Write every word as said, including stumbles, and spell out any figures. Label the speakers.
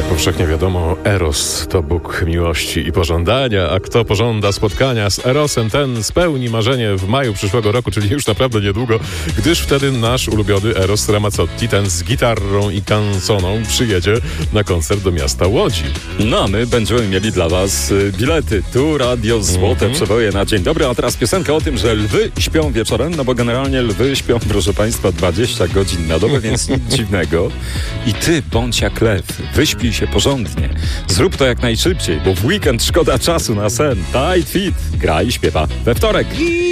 Speaker 1: Powszechnie wiadomo, Eros to Bóg miłości i pożądania, a kto pożąda spotkania z Erosem, ten spełni marzenie w maju przyszłego roku, czyli już naprawdę niedługo, gdyż wtedy nasz ulubiony Eros Ramazzotti, ten z gitarą i kanconą, przyjedzie na koncert do miasta Łodzi.
Speaker 2: No a my będziemy mieli dla was bilety. Tu Radio Złote mm-hmm. Przeboje na dzień dobry, a teraz piosenka o tym, że lwy śpią wieczorem, no bo generalnie lwy śpią, proszę państwa, dwadzieścia godzin na dobę, więc nic dziwnego. I ty, bądź jak lew, wyśpij się porządnie. Zrób to jak najszybciej, bo w weekend szkoda czasu na sen. Tight Fit gra i śpiewa we wtorek.